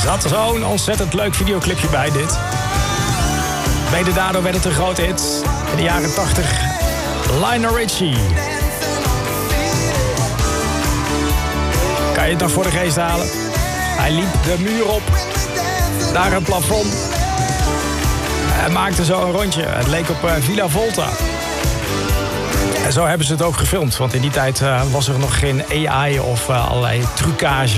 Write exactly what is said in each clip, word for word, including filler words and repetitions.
zat zo'n ontzettend leuk videoclipje bij dit. Mede daardoor werd het een grote hit in de jaren tachtig. Lionel Richie. Kan je het nog voor de geest halen? Hij liep de muur op naar een plafond. Hij maakte zo een rondje. Het leek op uh, Villa Volta. En zo hebben ze het ook gefilmd. Want in die tijd uh, was er nog geen A I of uh, allerlei trucage.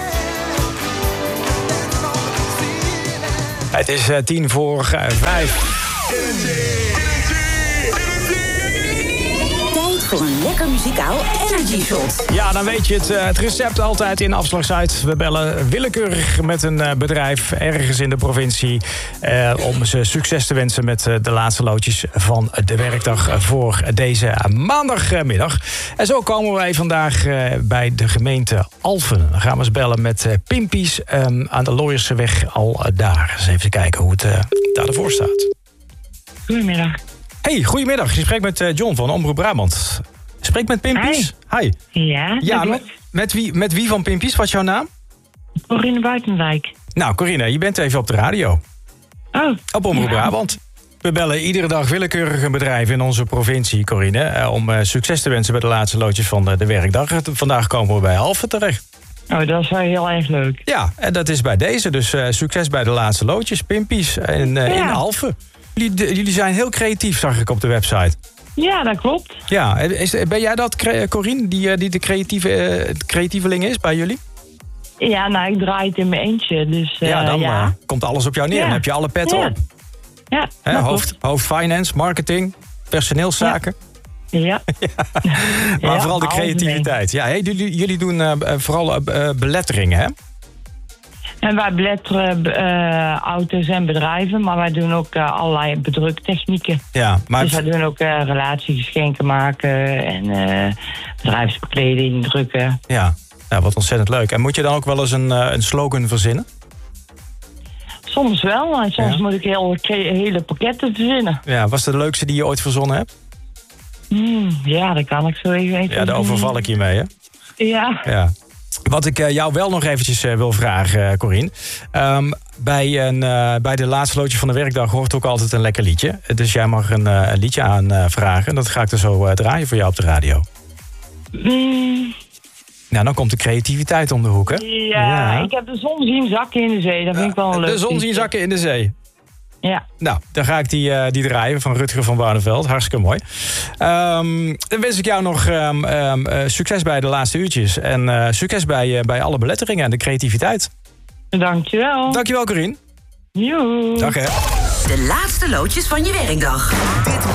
Het is uh, tien voor uh, vijf. Voor een lekker muzikaal energy shot. Ja, dan weet je het. Uh, het recept altijd in Afslagzuid. We bellen willekeurig met een uh, bedrijf ergens in de provincie... Uh, om ze succes te wensen met uh, de laatste loodjes van de werkdag voor deze maandagmiddag. En zo komen wij vandaag uh, bij de gemeente Alphen. Dan gaan we eens bellen met uh, Pimpies um, aan de Looierseweg al uh, daar. Eens even kijken hoe het uh, daar ervoor staat. Goedemiddag. Hey, goedemiddag. Je spreekt met uh, John van Omroep Brabant. Spreek met Pimpies. Hi. Hi. Ja, ja met, met, wie, met wie van Pimpies? Wat is jouw naam? Corine Buitenwijk. Nou, Corine, je bent even op de radio. Oh. Op Omroep ja. Brabant. We bellen iedere dag willekeurig een bedrijf in onze provincie, Corine... Uh, om uh, succes te wensen bij de laatste loodjes van de, de werkdag. Vandaag komen we bij Alphen terecht. Oh, dat is wel heel erg leuk. Ja, en dat is bij deze. Dus uh, succes bij de laatste loodjes, Pimpies in, uh, ja. in Alphen. Jullie, de, jullie zijn heel creatief, zag ik op de website. Ja, dat klopt. Ja, is, ben jij dat, Corine, die, die de creatieve, uh, creatieveling is bij jullie? Ja, nou, ik draai het in mijn eentje, dus uh, ja, dan ja. Uh, komt alles op jou neer. Ja. Dan heb je alle petten ja. op. Ja, He, hoofd, hoofd finance, marketing, personeelszaken. Ja. ja. ja. Maar ja, vooral de creativiteit. Ja, hey, jullie, jullie doen uh, vooral uh, beletteringen, hè? En wij beletteren uh, auto's en bedrijven, maar wij doen ook uh, allerlei bedruktechnieken. Ja, maar... Dus wij doen ook uh, relatiegeschenken maken en uh, bedrijfsbekleding drukken. Ja. ja, wat ontzettend leuk. En moet je dan ook wel eens een, uh, een slogan verzinnen? Soms wel, en soms ja. moet ik heel, hele pakketten verzinnen. Ja, was dat de leukste die je ooit verzonnen hebt? Hmm, ja, dat kan ik zo even weten. Ja, daar overval ik je mee, hè? Ja. ja. Wat ik uh, jou wel nog eventjes uh, wil vragen, uh, Corine. Um, bij, een, uh, bij de laatste loodje van de werkdag hoort ook altijd een lekker liedje. Dus jij mag een, uh, een liedje aanvragen. Uh, dat ga ik er zo uh, draaien voor jou op de radio. Mm. Nou, dan komt de creativiteit om de hoek, hè? Ja, ja. Ik heb de zon zien zakken in de zee. Dat vind ik wel een leuk. De zon zien zakken in de zee. Ja. Nou, dan ga ik die, uh, die draaien van Rutger van Barneveld. Hartstikke mooi. Um, dan wens ik jou nog um, um, uh, succes bij de laatste uurtjes. En uh, succes bij, uh, bij alle beletteringen en de creativiteit. Dankjewel. Dankjewel, Corine. Joe. Dag, hè. De laatste loodjes van je werkdag. Dit